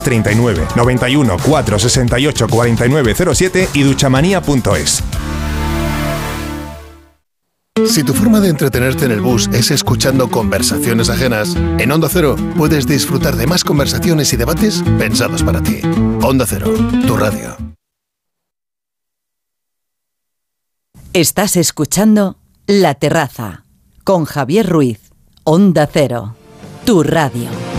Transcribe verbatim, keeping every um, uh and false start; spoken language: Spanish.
treinta y nueve, noventa y uno, cuatrocientos sesenta y ocho, cuarenta y nueve cero siete y duchamanía punto es. Si tu forma de entretenerte en el bus es escuchando conversaciones ajenas, en Onda Cero puedes disfrutar de más conversaciones y debates pensados para ti. Onda Cero, tu radio. Estás escuchando La Terraza con Javier Ruiz. Onda Cero, tu radio.